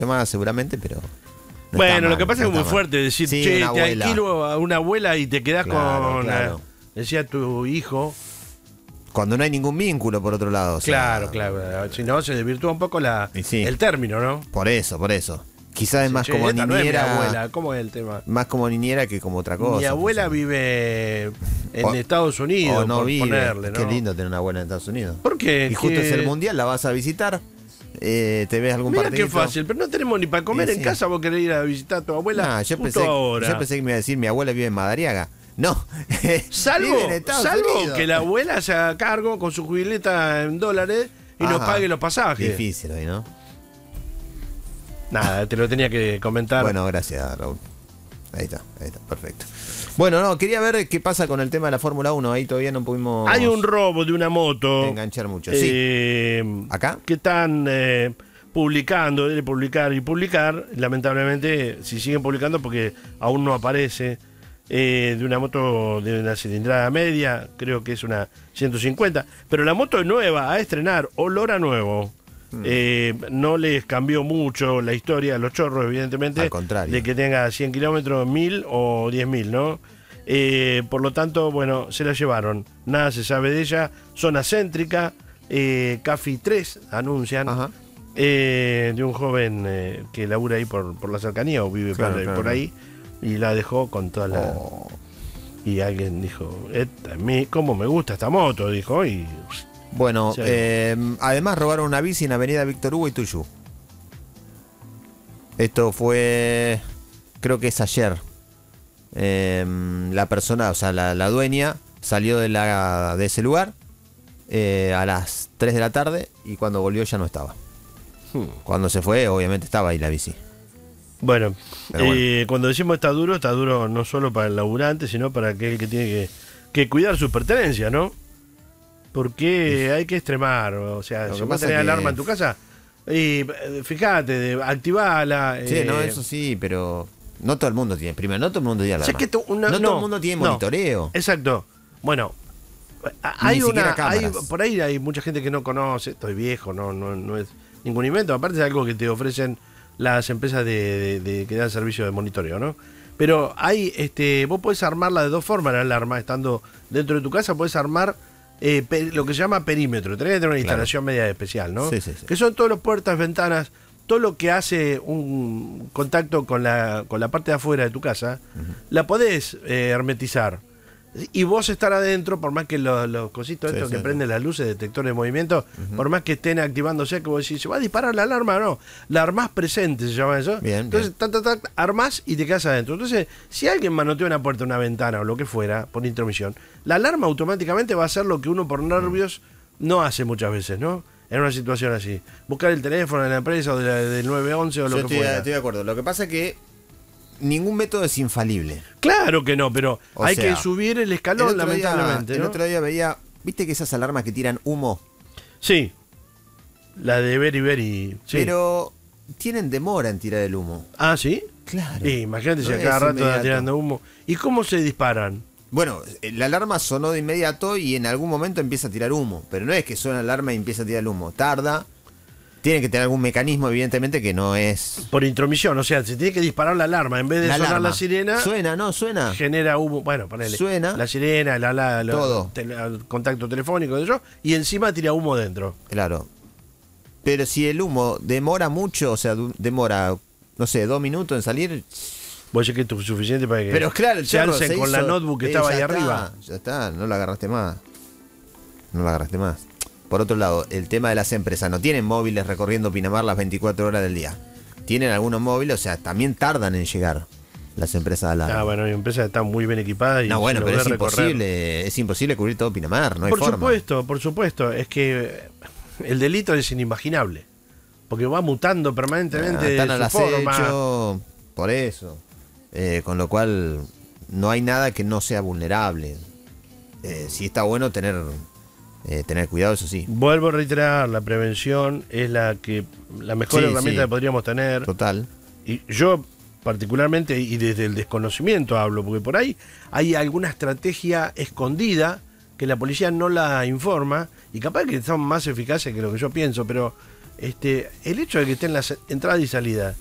más seguramente, pero... no Bueno, está lo mal, que pasa no es que es está muy mal. fuerte decir, Sí, che, una te abuela. alquilo a una abuela y te quedás Claro, con... claro. decía tu hijo. Cuando no hay ningún vínculo, por otro lado. O sea, Claro, claro. Si no, se desvirtúa un poco Y sí. el término, ¿no? Por eso. Quizás es más Che, como esta no es mi niñera. abuela. ¿Cómo es el tema? Más como niñera que como otra cosa. Mi abuela o sea. vive en O- Estados Unidos, O no por vive. ponerle, ¿no? Qué lindo tener una abuela en Estados Unidos. ¿Por qué? Y justo ¿Qué? es el mundial, la vas a visitar. Te ves algún Mira partido. qué fácil, pero no tenemos ni para comer Sí, en sí. casa. ¿Vos querés ir a visitar a tu abuela? Nah, yo justo pensé ahora. que me iba a decir mi abuela vive en Madariaga. No. Salvo, Vive en Estados Unidos. que la abuela se haga cargo con su jubileta en dólares y nos Ajá. pague los pasajes. Difícil hoy, ¿no? Nada, te lo tenía que comentar. Bueno, gracias, Raúl. Ahí está, perfecto. Bueno, no, quería ver qué pasa con el tema de la Fórmula 1. Ahí todavía no pudimos Hay un robo de una moto. enganchar mucho. Sí. ¿Acá? Que están publicando, debe publicar y publicar. Lamentablemente, si siguen publicando, porque aún no aparece, de una moto de una cilindrada media, creo que es una 150. Pero la moto es nueva, a estrenar, olor a nuevo. No les cambió mucho la historia a los chorros, evidentemente. Al contrario. De que tenga 100 kilómetros, 1000 o 10.000, ¿no? Por lo tanto, bueno, se la llevaron. Nada se sabe de ella. Zona céntrica. Cafi 3 anuncian. Ajá. De un joven que labura ahí por la cercanía o vive por ahí. Y la dejó con toda la... Oh. Y alguien dijo, ¿cómo me gusta esta moto? Dijo, y... Bueno, Sí. además robaron una bici en Avenida Víctor Hugo y Tuyú. Esto fue, creo que es ayer. La persona, o sea, la dueña salió de ese lugar a las 3 de la tarde y cuando volvió ya no estaba. Cuando se fue, obviamente estaba ahí la bici. Bueno, Pero bueno. cuando decimos está duro no solo para el laburante, sino para aquel que tiene que cuidar sus pertenencias, ¿no? Porque hay que extremar, o sea, Lo si que vos pasa tenés que- alarma en tu casa, y fíjate, activala. Sí, no, eso sí, pero no todo el mundo tiene. Primero, no todo el mundo tiene alarma. que no todo el mundo tiene monitoreo. Exacto. Bueno, hay Ni siquiera una, cámaras. por ahí hay mucha gente que no conoce, estoy viejo, no es ningún invento, aparte es algo que te ofrecen las empresas de que dan servicio de monitoreo, ¿no? Pero hay, vos podés armarla de dos formas la alarma, estando dentro de tu casa, podés armar lo que se llama perímetro, tenés que tener una instalación media especial, ¿no? Sí. Que son todas las puertas, ventanas, todo lo que hace un contacto con la parte de afuera de tu casa, la podés hermetizar. Y vos estar adentro, por más que los cositos Sí, estos sí, que sí. prenden las luces, detectores de movimiento, por más que estén activándose, que vos decís, ¿se va a disparar la alarma? No, la armás presente, se llama eso. Bien, Entonces, armás y te quedas adentro. Entonces, si alguien manotea una puerta, una ventana o lo que fuera, por intromisión, la alarma automáticamente va a hacer lo que uno por nervios no hace muchas veces, ¿no? En una situación así. Buscar el teléfono de la empresa o del 911 o lo Yo que fuera. estoy de acuerdo. Lo que pasa es que ningún método es infalible. Claro que no, pero O hay sea, que subir el escalón, lamentablemente. El ¿no? otro día veía, ¿viste que esas alarmas que tiran humo? Sí. La de Very. Sí. Pero tienen demora en tirar el humo. Ah, ¿sí? Claro. Sí, imagínate si No a cada es rato inmediato. está tirando humo. ¿Y cómo se disparan? Bueno, la alarma sonó de inmediato y en algún momento empieza a tirar humo. Pero no es que suena la alarma y empieza a tirar el humo. Tarda. Tiene que tener algún mecanismo, evidentemente, que no es... Por intromisión, o sea, se tiene que disparar la alarma. En vez de La sonar alarma. la sirena, Suena. genera humo. Bueno, ponele. Suena. La sirena, Todo. el contacto telefónico, de eso, y encima tira humo dentro. Claro. Pero si el humo demora mucho, o sea, demora, no sé, 2 minutos en salir... Vos decís que es suficiente para que Pero claro, el se chorro alcen se con la hizo- notebook que estaba ya ahí está, arriba. Ya está, no la agarraste más. Por otro lado, el tema de las empresas, no tienen móviles recorriendo Pinamar las 24 horas del día. Tienen algunos móviles, o sea, también tardan en llegar las empresas de alarma. Ah, bueno, hay empresas que están muy bien equipadas y No, bueno, se pero logró recorrer. es imposible cubrir todo Pinamar, no hay Por forma. supuesto, es que el delito es inimaginable, porque va mutando permanentemente Están al su forma. acecho, por eso. Con lo cual, no hay nada que no sea vulnerable. Sí está bueno tener cuidado, eso sí. Vuelvo a reiterar, la prevención es la mejor Sí, herramienta sí. que podríamos tener. Total. Y yo particularmente, y desde el desconocimiento hablo, porque por ahí hay alguna estrategia escondida que la policía no la informa, y capaz que son más eficaces que lo que yo pienso, pero el hecho de que estén las entradas y salidas